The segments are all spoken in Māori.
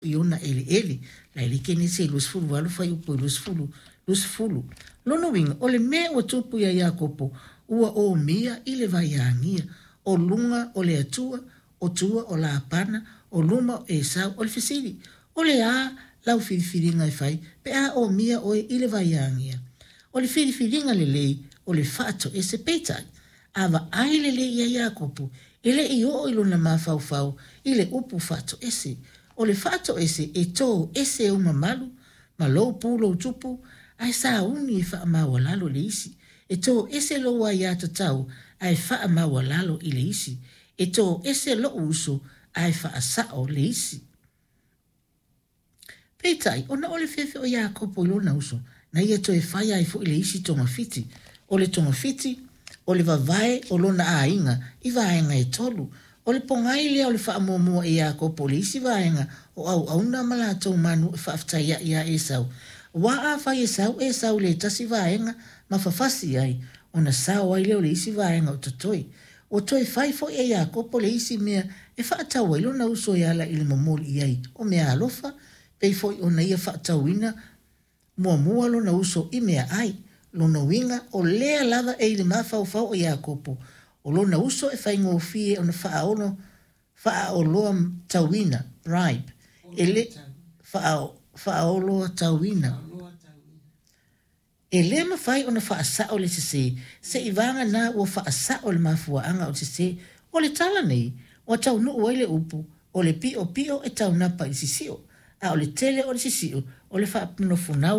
iona ele la ile kene se lus fulu alu fai upo lus fulu lono winga ole me o tupu ya Iakopo ua o mia ile vai angia o lunga o le atua o tua o la apana o luma o Esau o le fisili o le a lau filifilinga e fai pe a o mia o ile vai angia o le filifilinga le lei o le fato e se peitai ava ai le lei ya Iakopo ile i o ilona mafau ile upu fato ese o le fato ese e tō ese o mamalu, ma lo pulo tupu, ai sa uni e wha maua lalo le isi. E tō ese lo wa ia tatau, ai wha maua lalo i le isi. E tō ese lo uso, ai wha sao le isi. Peitai, ona ole fefe o Iakopo ilona uso, na ia to e whaia i fu i le isi tonga fiti. O le tonga fiti, o le vavae o lona a inga, i vaenga e tolu. O le pongai lea o le whaamomua e Iakopo le isi vaenga o au na malatou manu e whaaftaia ia Esau. Wa a whai Esau le tasi vaenga ma whawhasi ai o na sao ai leo le isi vaenga o tatoi. O toi whaifo e Iakopo le isi mea e whaatau ai lona uso e ala ili momoli iai o mea alofa peifo o na ia whaatauina mua lona uso i mea ai lona winga o lea lava e ili mawhau o Iakopo. O lona uso e whaingo fie o na whaaoloa tauina, bribe. Ele whaaoloa tauina. Ele ma whai o na whaasao le se i vanga na ua whaasao le mafuaanga o se o le tala nei, o tau nuu ai le upu, o le pio e tau napa i sisio, a o le tele o le sisio, o le whaapuna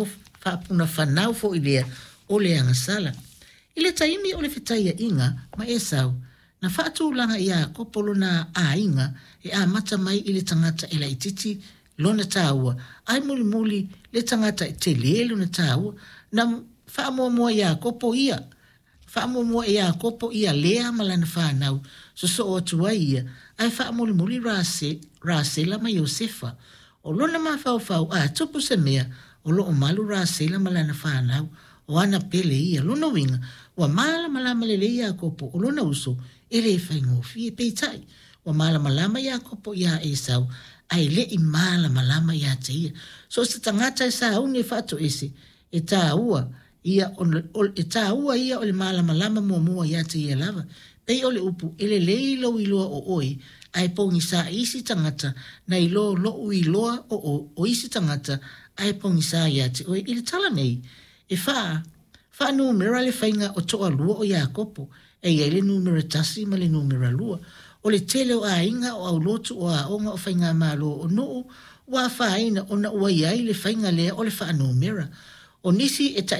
whanau fo ilea o le angasala. Ile taimi o le fitaia inga ma Esau na whaatu langa Iakopo lona a inga e a mata mai ile tangata e la ititi lona tāua. Ai muli le tangata e te le lona tāua na whaamua Iakopo ia. Whaamua Iakopo ia lea malana whanau so o atua ia. Ai whaamuli Rasela ma Iosefa. O lona mawhau a tupu se mea o lo o malu Rasela malana whanau o ana pele ia lona winga wa malama le Iakopo o lona uso ele whaingo fie peitai wa malama Iakopo ia Esau ai le i malama ia te ia so se tangata sa uni fato ese e tāua ia o le malama mua ia te ia lava pei o le upu ele leilo iloa o oi ai pongi sa isi tangata na ilo iloa o isi tangata ai pongi sa ia te oi ili tala nei e Fa numera le whainga o toa lua o Iakopo, e ia le numera tasi ma le numera lua. O le tele o a inga o au lotu o a onga o whainga malo o noo, o a whaina o na ua iai le whainga lea o le wha numera. O nisi e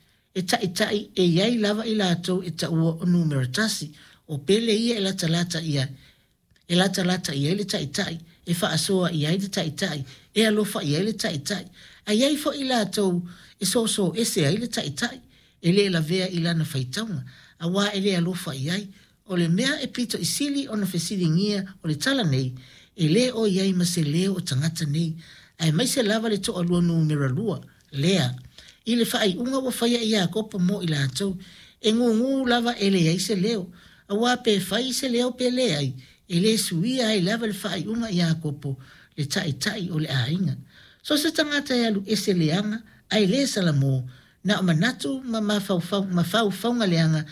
tai e iai lava i lato e ta ua o numera tasi, o pele ia e lata ia. E lata ia le tai, e wha asoa iai le tai, e alofa iai le tai. A iai fo i lato e so ese ai le tai. Ele la vea ilana faitaunga, a wā ele alofa iai, o le mea e pito isili o na fesili ngia o le tala nei, ele o iai ma se leo o tangata nei, ai mai se lava le toa lua numera lua, lea, i le whaai unga wa whaia Iakopo mo i la atau, e ngungu lava ele iai se leo, a wā pe whai se leo pe le ai, ele suia ai lava le whaai unga Iakopo, le tai o le ainga. So se tangata e alu e se leanga, ai le salamo, na o manatu ma whauwhaunga leanga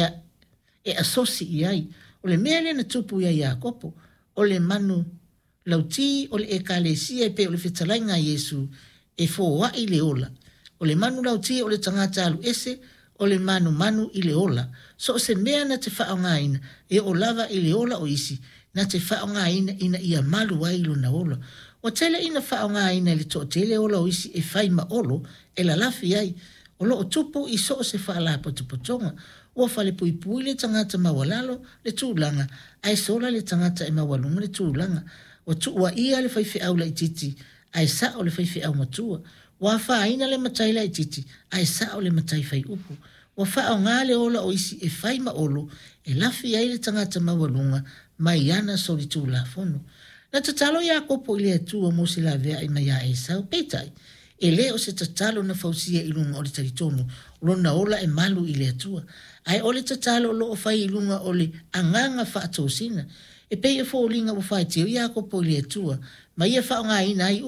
e asosi iai. O le mea le na tupu ia Iakopo, o le manu lauti, o le ekalesia pe o le whetalainga Yesu e fōa i le ola. O le manu lauti o le tangata alu ese, o le manu i le ola. So o se mea na te whaongaina e o lava i le ola o isi, na te whaongaina ina ia malu wailu na ola. O tele ina whaongaina le to tele ola o isi e whaima olo e la lafi ai. O lo o tupu i so se whaala potopotonga. Ua whale pui le tangata mawalalo le tūlanga. Ai sola le tangata e mawalunga le tūlanga. O tua ia le whaiwhi au la ititi. Ai sa o le whaiwhi au matua. Ua whaaina le matai la ititi. Ai sa o le matai whai upu. Ua whaao ngā le ola o isi e whaima olo. E lafi ai le tangata mawalunga. Mai ana so li tūla fono. Na tatalo Iakopo i le atua mo si la vea i mai a Esau peitai. E le o se tatalo na fausia i lunga o le taritonu, lona ola e malu i le atua. Ai o le tatalo lo o fai i lunga o le anganga whaatosina. E pei e fōlinga o fai teo Iakopo i le atua, Ma ia whaonga ina ai